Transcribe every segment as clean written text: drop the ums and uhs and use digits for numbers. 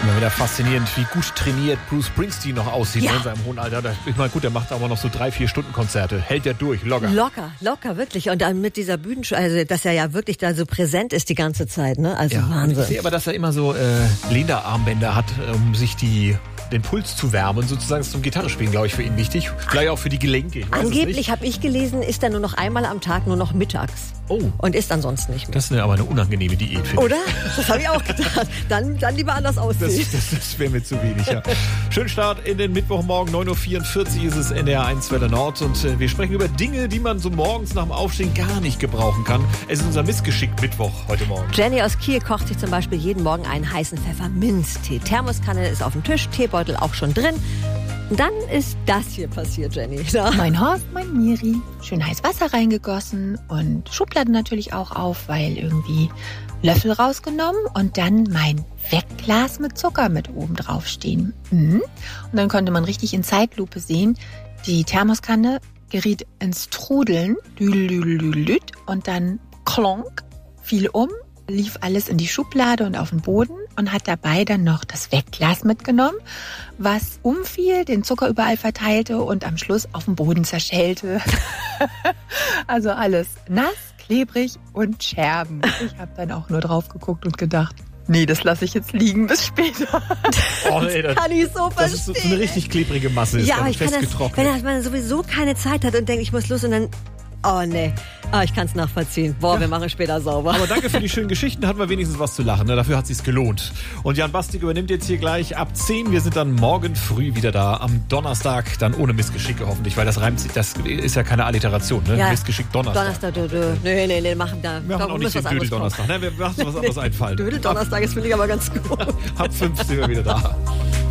Immer wieder faszinierend, wie gut trainiert Bruce Springsteen noch aussieht in seinem hohen Alter. Ich meine, gut, der macht aber noch so 3-4 Stunden Konzerte. Hält der durch, locker. Locker, wirklich. Und dann mit dieser Bühnenshow, also dass er ja wirklich da so präsent ist die ganze Zeit, ne? Also Wahnsinn. Ich sehe aber, dass er immer so Lederarmbänder hat, um sich den Puls zu wärmen, sozusagen. Das ist zum Gitarrespielen, glaube ich, für ihn wichtig. Vielleicht auch für die Gelenke. Angeblich, habe ich gelesen, ist er nur noch einmal am Tag, nur noch mittags. Oh. Und isst ansonsten nicht mehr. Das ist aber eine unangenehme Diät, finde ich. Oder? Das habe ich auch gedacht. Dann lieber anders aussehen. Das wäre mir zu wenig, ja. Schönen Start in den Mittwochmorgen. 9.44 Uhr ist es NDR1 Welle Nord. Und wir sprechen über Dinge, die man so morgens nach dem Aufstehen gar nicht gebrauchen kann. Es ist unser Missgeschick-Mittwoch heute Morgen. Jenny aus Kiel kocht sich zum Beispiel jeden Morgen einen heißen Pfefferminztee. Thermoskanne ist auf dem Tisch, Teebeutel auch schon drin. Und dann ist das hier passiert, Jenny. Ja. Mein Horst, mein Miri. Schön heiß Wasser reingegossen und Schubladen natürlich auch auf, weil irgendwie Löffel rausgenommen und dann mein Wegglas mit Zucker mit oben drauf stehen. Und dann konnte man richtig in Zeitlupe sehen, die Thermoskanne geriet ins Trudeln, und dann klonk, fiel um, lief alles in die Schublade und auf den Boden und hat dabei dann noch das Wegglas mitgenommen, was umfiel, den Zucker überall verteilte und am Schluss auf dem Boden zerschellte. Also alles nass, klebrig und Scherben. Ich habe dann auch nur drauf geguckt und gedacht, nee, das lasse ich jetzt liegen bis später. Oh, ey, das kann ich so verstehen. Das ist so eine richtig klebrige Masse, ist ja, dann aber ich kann das, festgetrocknet. wenn man sowieso keine Zeit hat und denkt, ich muss los und dann, oh nee, ich kann es nachvollziehen. Wir machen später sauber. Aber danke für die schönen Geschichten, hatten wir wenigstens was zu lachen. Ne? Dafür hat es sich gelohnt. Und Jan Bastik übernimmt jetzt hier gleich ab 10. Wir sind dann morgen früh wieder da, am Donnerstag, dann ohne Missgeschicke hoffentlich, weil das reimt sich, das ist ja keine Alliteration, ne? Ja. Missgeschick Donnerstag. Nee, machen da. Wir machen auch nicht den Dödel-Donnerstag. Ne? Wir machen was anderes einfallen. Dödel-Donnerstag ist, finde ich, aber ganz gut. Ab 5 sind wir wieder da.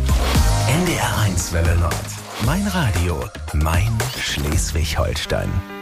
NDR1 Welle Nord. Mein Radio, mein Schleswig-Holstein.